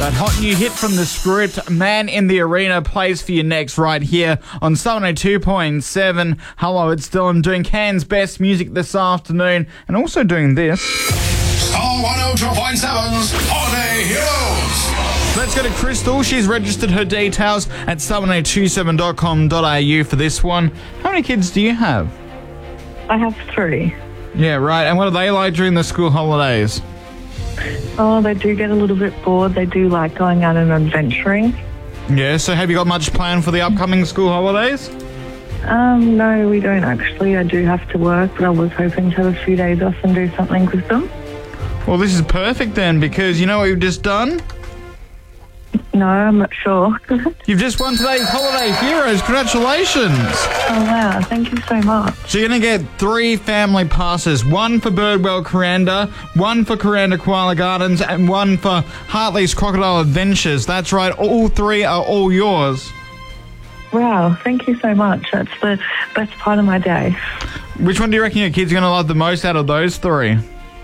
That hot new hit from the script, Man in the Arena, plays for you next right here on 702.7. Hello, it's Dylan doing Can's best music this afternoon and also doing this. Star 102.7's Holiday Heroes. Let's go to Crystal. She's registered her details at 702.7.com.au for this one. How many kids do you have? I have 3. Yeah, right. And what are they like during the school holidays? Oh, they do get a little bit bored. They do like going out and adventuring. Yeah, so have you got much planned for the upcoming school holidays? No, we don't actually. I do have to work, but I was hoping to have a few days off and do something with them. Well, this is perfect then, because you know what you've just done? No, I'm not sure. You've just won today's Holiday Heroes. Congratulations. Oh, wow. Thank you so much. So you're going to get 3 family passes, 1 for Birdwell Kuranda, 1 for Kuranda Koala Gardens, and 1 for Hartley's Crocodile Adventures. That's right, all 3 are all yours. Wow, thank you so much. That's the best part of my day. Which one do you reckon your kids are going to love the most out of those 3?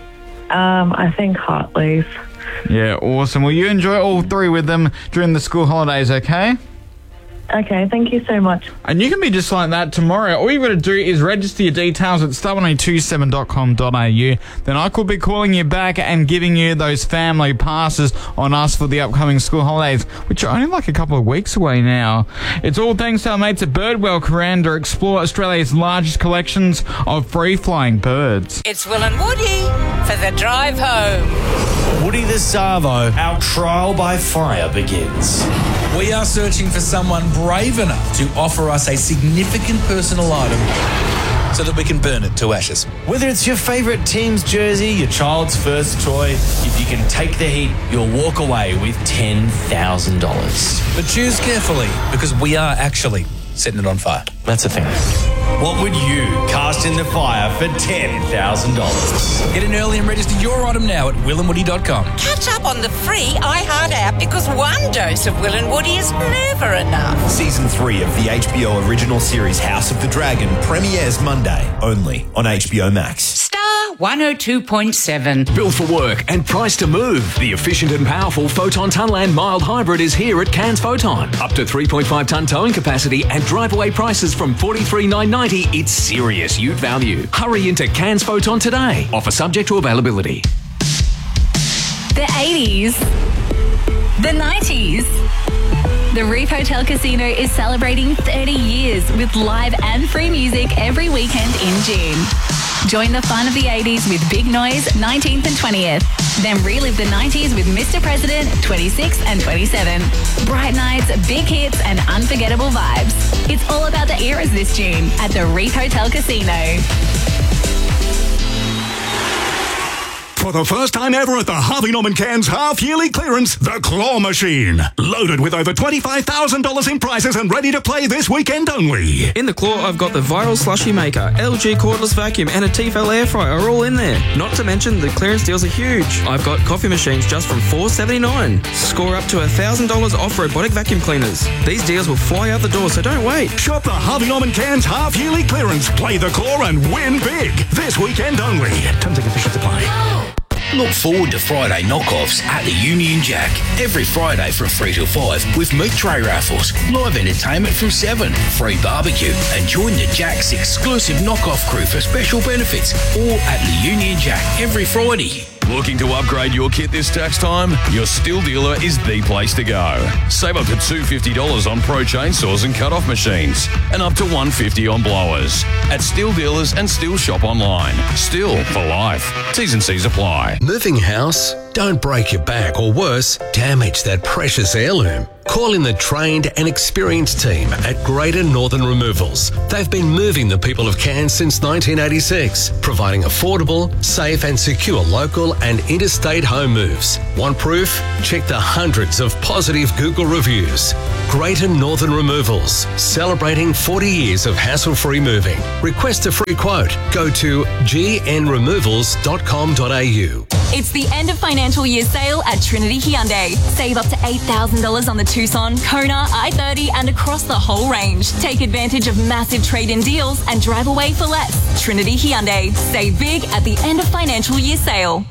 I think Hartley's. Yeah, awesome. Well, you enjoy all 3 with them during the school holidays, okay? Okay, thank you so much. And you can be just like that tomorrow. All you've got to do is register your details at star1027.com.au. Then I could be calling you back and giving you those family passes on us for the upcoming school holidays, which are only like a couple of weeks away now. It's all thanks to our mates at Birdwell Kuranda. Explore Australia's largest collections of free-flying birds. It's Will and Woody for the drive home. Woody the Savo, our trial by fire begins. We are searching for someone brave enough to offer us a significant personal item so that we can burn it to ashes. Whether it's your favourite team's jersey, your child's first toy, if you can take the heat, you'll walk away with $10,000. But choose carefully, because we are actually setting it on fire. That's the thing. What would you cast in the fire for $10,000? Get in early and register your item now at willandwoody.com. Catch up on the free iHeart app, because one dose of Will and Woody is never enough. Season 3 of the HBO original series House of the Dragon premieres Monday, only on HBO Max. Star 102.7. Built for work and priced to move. The efficient and powerful Photon Tunland Mild Hybrid is here at Cairns Photon. Up to 3.5 tonne towing capacity and drive-away prices from $43,990. It's serious ute value. Hurry into Cairns Photon today. Offer subject to availability. The 80s. The 90s. The Reef Hotel Casino is celebrating 30 years with live and free music every weekend in June. Join the fun of the 80s with Big Noise, 19th and 20th. Then relive the 90s with Mr. President, 26th and 27th. Bright nights, big hits and unforgettable vibes. It's all about the eras this June at the Reef Hotel Casino. For the first time ever at the Harvey Norman Cairns half-yearly clearance, the Claw Machine. Loaded with over $25,000 in prizes and ready to play this weekend only. In the Claw, I've got the Viral Slushy Maker, LG Cordless Vacuum and a Tefal Air Fryer are all in there. Not to mention the clearance deals are huge. I've got coffee machines just from $4.79. Score up to $1,000 off robotic vacuum cleaners. These deals will fly out the door, so don't wait. Shop the Harvey Norman Cairns half-yearly clearance. Play the Claw and win big. This weekend only. Terms and conditions apply. Look forward to Friday knockoffs at the Union Jack. Every Friday from 3 till 5 with meat tray raffles, live entertainment from 7, free barbecue, and join the Jack's exclusive knockoff crew for special benefits, all at the Union Jack every Friday. Looking to upgrade your kit this tax time? Your Stihl dealer is the place to go. Save up to $250 on Pro chainsaws and cut-off machines, and up to $150 on blowers. At Stihl dealers and Stihl shop online. Stihl for life. T's and C's apply. Moving house? Don't break your back or worse, damage that precious heirloom. Call in the trained and experienced team at Greater Northern Removals. They've been moving the people of Cairns since 1986, providing affordable, safe and secure local and interstate home moves. Want proof? Check the hundreds of positive Google reviews. Greater Northern Removals, celebrating 40 years of hassle-free moving. Request a free quote. Go to gnremovals.com.au. It's the end of financial year sale at Trinity Hyundai. Save up to $8,000 on the Tucson, Kona, i30 and across the whole range. Take advantage of massive trade-in deals and drive away for less. Trinity Hyundai. Save big at the end of financial year sale.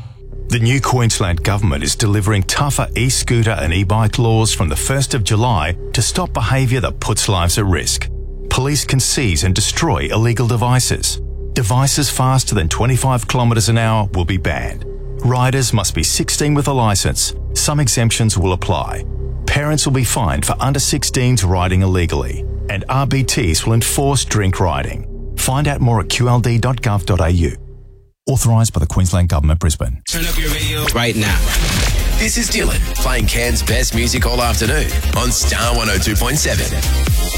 The new Queensland Government is delivering tougher e-scooter and e-bike laws from the 1st of July to stop behaviour that puts lives at risk. Police can seize and destroy illegal devices. Devices faster than 25 kilometres an hour will be banned. Riders must be 16 with a licence. Some exemptions will apply. Parents will be fined for under 16s riding illegally. And RBTs will enforce drink riding. Find out more at qld.gov.au. Authorised by the Queensland Government, Brisbane. Turn up your radio right now. This is Dylan playing Cairns' best music all afternoon on Star 102.7.